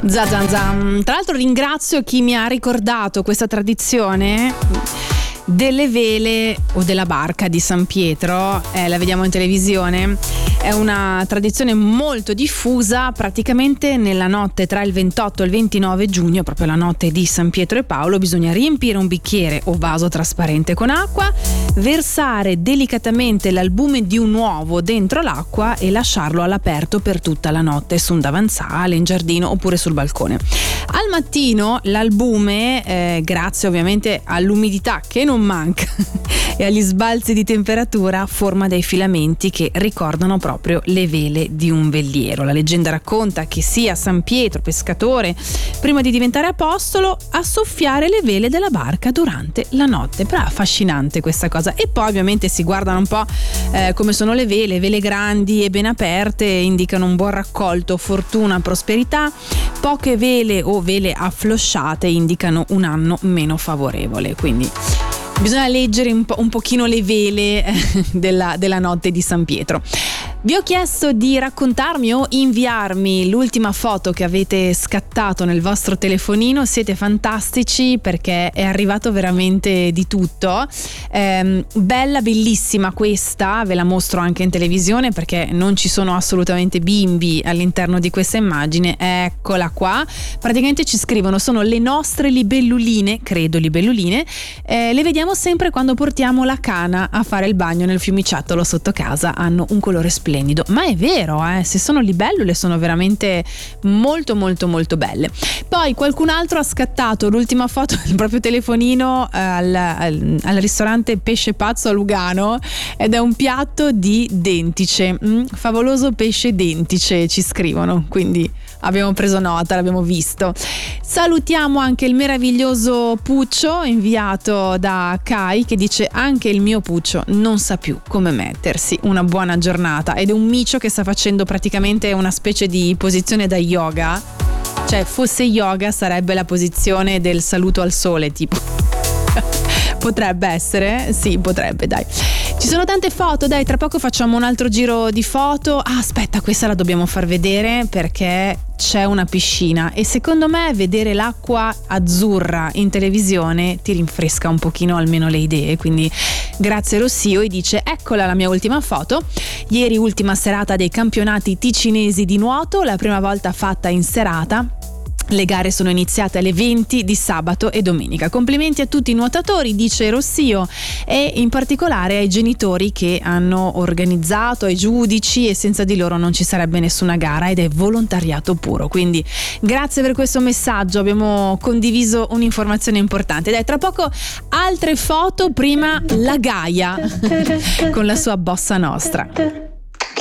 Tra l'altro ringrazio chi mi ha ricordato questa tradizione delle vele o della barca di San Pietro, la vediamo in televisione. È una tradizione molto diffusa, praticamente nella notte tra il 28 e il 29 giugno, proprio la notte di San Pietro e Paolo, bisogna riempire un bicchiere o vaso trasparente con acqua, versare delicatamente l'albume di un uovo dentro l'acqua e lasciarlo all'aperto per tutta la notte su un davanzale, in giardino oppure sul balcone. Al mattino l'albume, grazie ovviamente all'umidità che non manca e agli sbalzi di temperatura, forma dei filamenti che ricordano proprio le vele di un veliero. La leggenda racconta che sia San Pietro, pescatore, prima di diventare apostolo, a soffiare le vele della barca durante la notte. Però è affascinante questa cosa. E poi ovviamente si guardano un po' come sono le vele grandi e ben aperte indicano un buon raccolto, fortuna, prosperità. Poche vele o vele afflosciate indicano un anno meno favorevole, quindi bisogna leggere un pochino le vele della notte di San Pietro. Vi ho chiesto di raccontarmi o inviarmi l'ultima foto che avete scattato nel vostro telefonino. Siete fantastici perché è arrivato veramente di tutto. Bella, bellissima questa, ve la mostro anche in televisione perché non ci sono assolutamente bimbi all'interno di questa immagine. Eccola qua. Praticamente ci scrivono: sono le nostre libelluline, credo libelluline, le vediamo sempre quando portiamo la cana a fare il bagno nel fiumiciattolo sotto casa, hanno un colore splendido. Ma è vero, se sono libellule sono veramente molto molto molto belle. Poi qualcun altro ha scattato l'ultima foto del proprio telefonino al ristorante Pesce Pazzo a Lugano ed è un piatto di dentice, favoloso pesce dentice ci scrivono, quindi abbiamo preso nota, l'abbiamo visto. Salutiamo anche il meraviglioso Puccio inviato da Kai che dice: anche il mio Puccio non sa più come mettersi. Una buona giornata. Ed è un micio che sta facendo praticamente una specie di posizione da yoga, cioè fosse yoga sarebbe la posizione del saluto al sole tipo. Potrebbe essere? Sì, potrebbe, dai. Ci sono tante foto, dai, tra poco facciamo un altro giro di foto. Aspetta, questa la dobbiamo far vedere perché c'è una piscina e secondo me vedere l'acqua azzurra in televisione ti rinfresca un pochino almeno le idee, quindi grazie Rossio. E dice: eccola la mia ultima foto, ieri ultima serata dei campionati ticinesi di nuoto, la prima volta fatta in serata. Le gare sono iniziate alle 20 di sabato e domenica. Complimenti a tutti i nuotatori, dice Rossio, e in particolare ai genitori che hanno organizzato, ai giudici, e senza di loro non ci sarebbe nessuna gara ed è volontariato puro. Quindi grazie per questo messaggio, abbiamo condiviso un'informazione importante. Dai, tra poco altre foto, prima la Gaia con la sua bossa nostra.